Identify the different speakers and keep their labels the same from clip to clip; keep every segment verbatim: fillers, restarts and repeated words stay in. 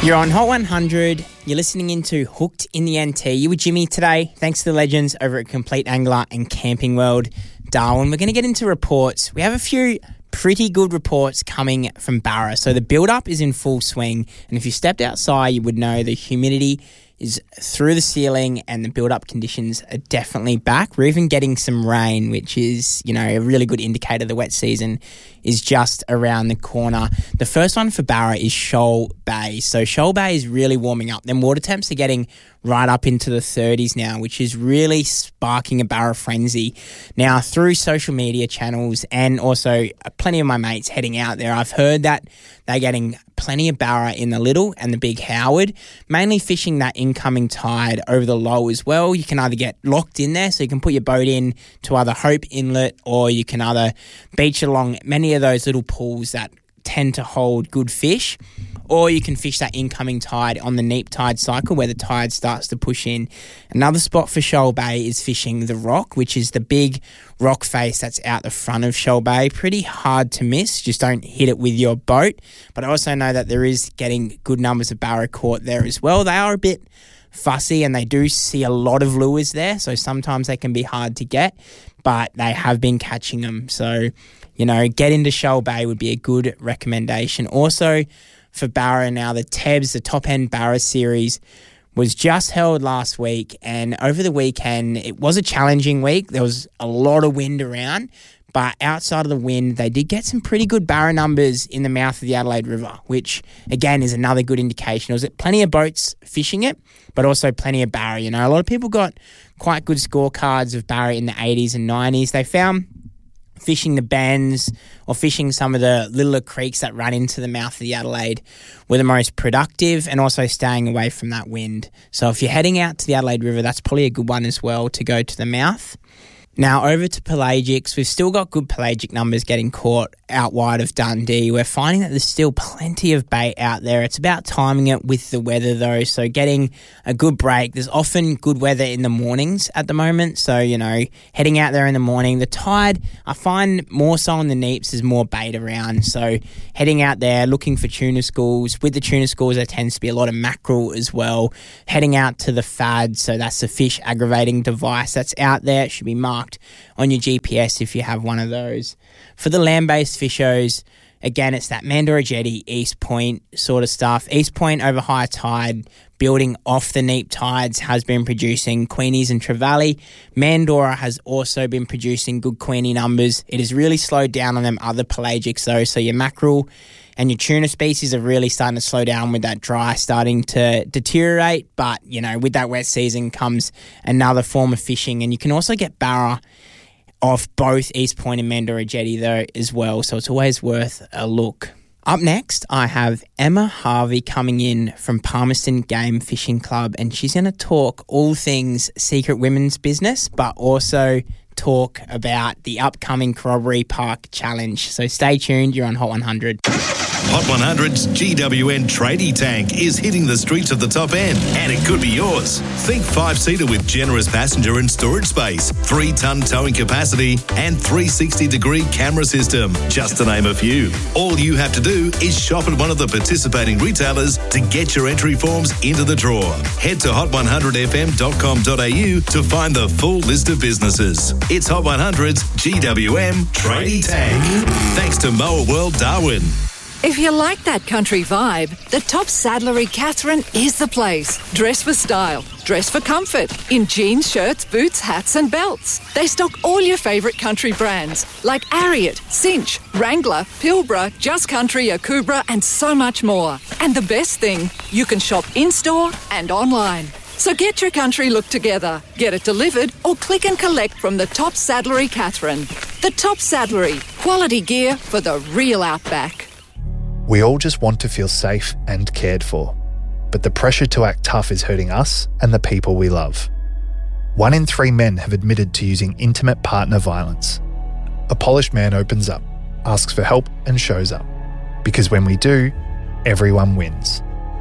Speaker 1: You're on Hot one hundred. You're listening into Hooked in the N T. You with Jimmy today. Thanks to the legends over at Complete Angler and Camping World Darwin. We're going to get into reports. We have a few pretty good reports coming from Barra. So the build-up is in full swing. And if you stepped outside, you would know the humidity is through the ceiling and the build-up conditions are definitely back. We're even getting some rain, which is, you know, a really good indicator the wet season is just around the corner. The first one for Barra is Shoal Bay. So Shoal Bay is really warming up. Then water temps are getting right up into the thirties now, which is really sparking a Barra frenzy. Now, through social media channels and also plenty of my mates heading out there, I've heard that they're getting plenty of Barra in the Little and the Big Howard, mainly fishing that incoming tide over the low as well. You can either get locked in there, so you can put your boat in to either Hope Inlet, or you can either beach along many of those little pools that tend to hold good fish, or you can fish that incoming tide on the neap tide cycle where the tide starts to push in. Another spot for Shoal Bay is fishing the Rock, which is the big rock face that's out the front of Shoal Bay. Pretty hard to miss, just don't hit it with your boat. But I also know that there is getting good numbers of Barra caught there as well. They are a bit fussy and they do see a lot of lures there, so sometimes they can be hard to get, but they have been catching them. So, you know, get into Shoal Bay would be a good recommendation. Also, for Barra now, the T E B S, the Top End Barra Series, was just held last week, and over the weekend, it was a challenging week. There was a lot of wind around, but outside of the wind, they did get some pretty good Barra numbers in the mouth of the Adelaide River, which, again, is another good indication. There was plenty of boats fishing it, but also plenty of Barra. You know, a lot of people got quite good scorecards of Barra in the eighties and nineties. They found fishing the bends or fishing some of the littler creeks that run into the mouth of the Adelaide were the most productive, and also staying away from that wind. So if you're heading out to the Adelaide River, that's probably a good one as well to go to the mouth. Now over to pelagics. We've still got good pelagic numbers getting caught out wide of Dundee. We're finding that there's still plenty of bait out there. It's about timing it with the weather though, so getting a good break. There's often good weather in the mornings at the moment, so, you know, heading out there in the morning. The tide, I find more so on the neeps, there's more bait around, so heading out there looking for tuna schools. With the tuna schools, there tends to be a lot of mackerel as well. Heading out to the F A D, so that's the fish aggravating device that's out there. It should be marked on your G P S if you have one of those. For the land-based fishers, again, it's that Mandorah Jetty, East Point sort of stuff. East Point over high tide, building off the neap tides, has been producing Queenies and Trevally. Mandorah has also been producing good Queenie numbers. It has really slowed down on them other pelagics though, so your mackerel and your tuna species are really starting to slow down with that dry starting to deteriorate. But, you know, with that wet season comes another form of fishing. And you can also get Barra off both East Point and Mandorah Jetty though as well. So it's always worth a look. Up next, I have Emma Harvey coming in from Palmerston Game Fishing Club, and she's going to talk all things Secret Women's Business, but also talk about the upcoming Corroboree Park Challenge. So stay tuned, you're on Hot one hundred.
Speaker 2: Hot one hundred's G W N Tradie Tank is hitting the streets of the Top End, and it could be yours. Think five-seater with generous passenger and storage space, three-ton towing capacity, and three sixty degree camera system, just to name a few. All you have to do is shop at one of the participating retailers to get your entry forms into the draw. Head to hot one hundred f m dot com dot a u to find the full list of businesses. It's Hot one hundred's G W M Tradie Tank. Thanks to Mower World Darwin.
Speaker 3: If you like that country vibe, the Top Saddlery Katherine is the place. Dress for style, dress for comfort, in jeans, shirts, boots, hats and belts. They stock all your favourite country brands like Ariat, Cinch, Wrangler, Pilbara, Just Country, Akubra and so much more. And the best thing, you can shop in-store and online. So get your country look together, get it delivered or click and collect from the Top Saddlery Katherine. The Top Saddlery, quality gear for the real outback.
Speaker 4: We all just want to feel safe and cared for, but the pressure to act tough is hurting us and the people we love. One in three men have admitted to using intimate partner violence. A polished man opens up, asks for help and shows up. Because when we do, everyone wins.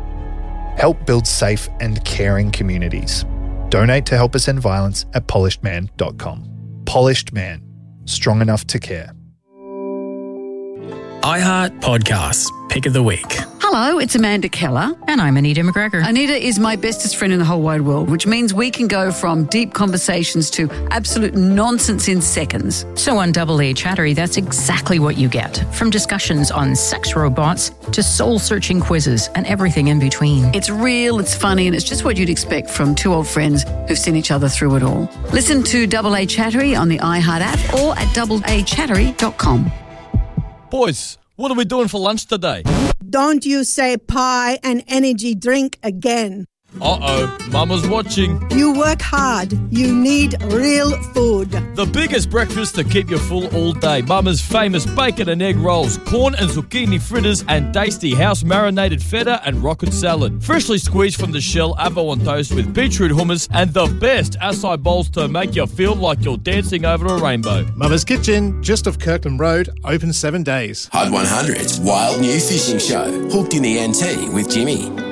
Speaker 4: Help build safe and caring communities. Donate to Help Us End Violence at polished man dot com. Polished Man, strong enough to care.
Speaker 5: iHeart Podcasts, Pick of the Week.
Speaker 6: Hello.
Speaker 5: Hello, it's Amanda Keller.
Speaker 6: And I'm Anita McGregor.
Speaker 5: Anita is my bestest friend in the whole wide world, which means we can go from deep conversations to absolute nonsense in seconds.
Speaker 6: So on Double A Chattery, that's exactly what you get. From discussions on sex robots to soul-searching quizzes and everything in between.
Speaker 5: It's real, it's funny, and it's just what you'd expect from two old friends who've seen each other through it all. Listen to Double A Chattery on the iHeart app or at double a chattery dot com.
Speaker 7: Boys, what are we doing for lunch today?
Speaker 8: Don't you say pie and energy drink again.
Speaker 7: Uh-oh, Mama's watching.
Speaker 8: You work hard. You need real food.
Speaker 7: The biggest breakfast to keep you full all day. Mama's famous bacon and egg rolls, corn and zucchini fritters, and tasty house-marinated feta and rocket salad. Freshly squeezed from the shell, avo on toast with beetroot hummus, and the best acai bowls to make you feel like you're dancing over a rainbow.
Speaker 9: Mama's Kitchen, just off Kirkland Road, open seven days.
Speaker 10: Hard one hundred's Wild New Fishing Show. Hooked in the N T with Jimmy.